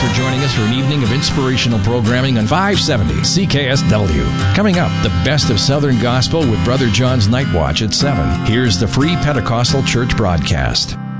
for joining us for an evening of inspirational programming on 570 CKSW. Coming up, the best of Southern Gospel with Brother John's Night Watch at 7. Here's the Free Pentecostal Church broadcast.